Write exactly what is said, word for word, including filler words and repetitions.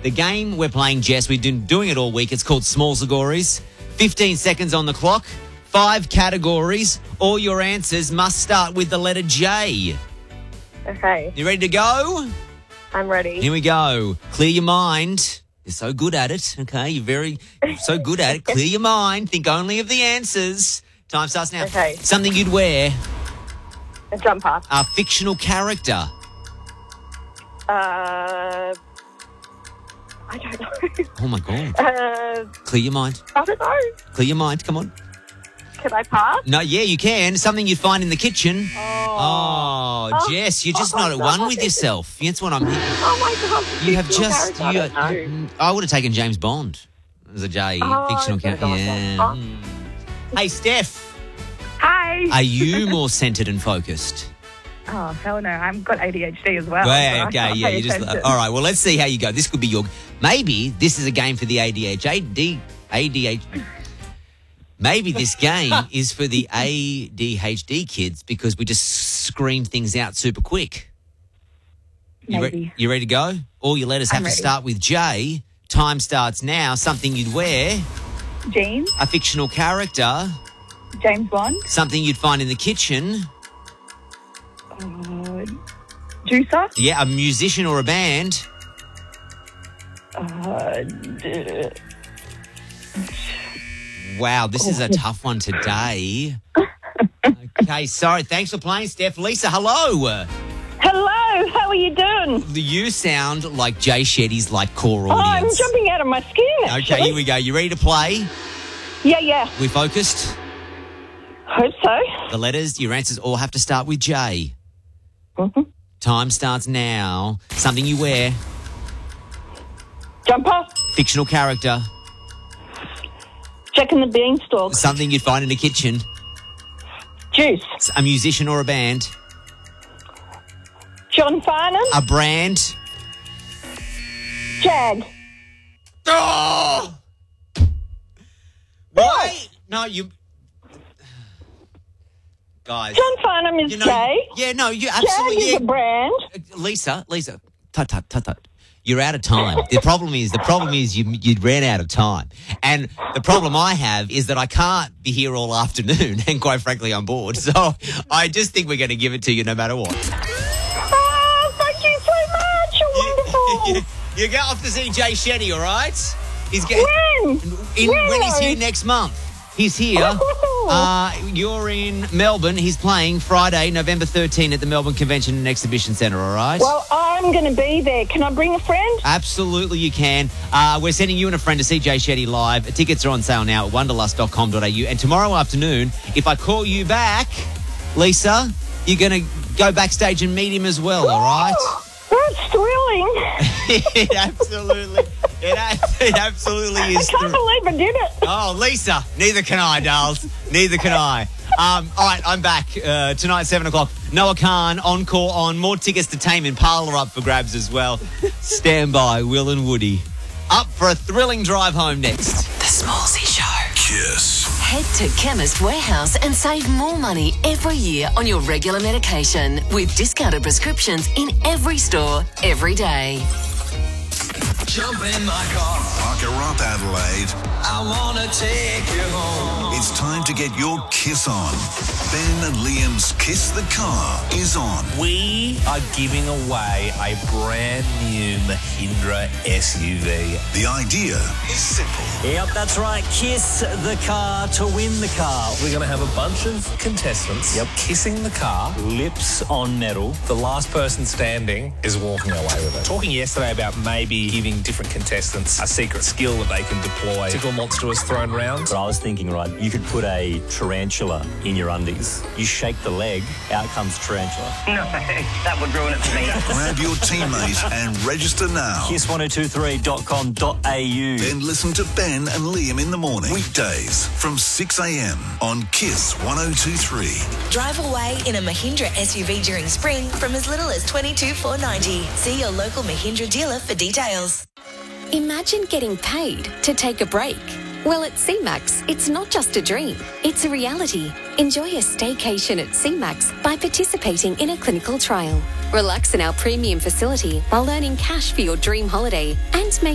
The game we're playing, Jess, we've been doing it all week. It's called Small Zagories. fifteen seconds on the clock. Five categories. All your answers must start with the letter J. Okay, You ready to go? I'm ready. Here we go. Clear your mind. You're so good at it, okay? You're very, you're so good at it. Clear your mind. Think only of the answers. Time starts now. Okay. Something you'd wear. A jumper. A fictional character. Uh, I don't know. Oh, my God. Uh, Clear your mind. I don't know. Clear your mind. Come on. Can I pass? No, yeah, you can. Something you'd find in the kitchen. Oh, Oh. Jess, you're just Oh, not at God. one with yourself. That's what I'm hearing. Oh my God! You have fictional just. character, You, I don't know. I would have taken James Bond as a J. Oh, fictional I could've character. gone Yeah. that. Hmm. Hey, Steph, Hi. are you more centred and focused? Oh, hell no. I've got A D H D as well. Well, so I okay, can't yeah, pay you just. attention. All right, well, let's see how you go. This could be your. Maybe this is a game for the A D H D. A D H. Maybe this game is for the A D H D kids because we just scream things out super quick. You, re- Maybe. you ready to go? All your letters have I'm to ready. start with J. Time starts now. Something you'd wear. Jeans, A fictional character. James Bond, Something you'd find in the kitchen. uh, juicer, Yeah, a musician or a band. uh, d- Wow, this is a tough one today. Okay, sorry. Thanks for playing, Steph. Lisa, hello. Hello, how are you doing? You sound like Jay Shetty's like core Oh, I'm audience. jumping out of my skin, actually. Okay, here we go. You ready to play? Yeah, yeah, We focused? hope so. The letters, your answers all have to start with J. Mm-hmm. Time starts now. Something you wear. Jumper, Fictional character. Jack and the Beanstalk, Something you'd find in the kitchen. juice, A musician or a band. John Farnham, A brand. Jag. Oh! Why? No, you... Guys. John Farnham is You know, J. yeah, no, you Jag absolutely... is yeah. a brand. Lisa, Lisa, tut, tut, tut, tut. You're out of time. The problem is, the problem is you you ran out of time. And the problem I have is that I can't be here all afternoon, and quite frankly, I'm bored. So I just think we're going to give it to you no matter what. Oh, thank you so much. You're wonderful. you, you go off to see Jay Shetty, all right? He's getting When? in, when he's When? here next month. He's here. Uh, you're in Melbourne. He's playing Friday, November thirteenth at the Melbourne Convention and Exhibition Centre, all right? Well, I'm going to be there. Can I bring a friend? Absolutely, you can. Uh, we're sending you and a friend to see Jay Shetty live. Tickets are on sale now at wanderlust dot com dot a u. And tomorrow afternoon, if I call you back, Lisa, you're going to go backstage and meet him as well, all right? That's thrilling. it absolutely, it, a- it absolutely I is. can't thrill- believe I did it. Oh, Lisa, neither can I, darls. Neither can I. Um, all right, I'm back uh, tonight, seven o'clock. Noah Khan, Encore on. More tickets to Tame Impala up for grabs as well. Stand by, Will and Woody. Up for a thrilling drive home next. The Smallsy Show. Kiss. Head to Chemist Warehouse and save more money every year on your regular medication with discounted prescriptions in every store, every day. Jump in my car. Park her up, Adelaide. I want to take you home. It's time to get your kiss on. Ben and Liam's Kiss the Car is on. We are giving away a brand new Mahindra S U V. The idea is simple. Yep, that's right. Kiss the car to win the car. We're going to have a bunch of contestants Yep. kissing the car. Lips on metal. The last person standing is walking away with it. Talking yesterday about maybe giving different contestants a secret skill that they can deploy. Tickle monster was thrown round. But I was thinking, right, you could put a tarantula in your undies. You shake the leg, out comes tarantula. No, that would ruin it for me. Grab your teammate and register now. kiss ten twenty-three dot com dot a u. Then listen to Ben and Liam in the morning. Weekdays from six a.m. on Kiss one oh two three. Drive away in a Mahindra S U V during spring from as little as twenty-two thousand four hundred ninety dollars. See your local Mahindra dealer for details. Imagine getting paid to take a break. Well, at C MAX, it's not just a dream, it's a reality. Enjoy a staycation at C MAX by participating in a clinical trial. Relax in our premium facility while earning cash for your dream holiday and make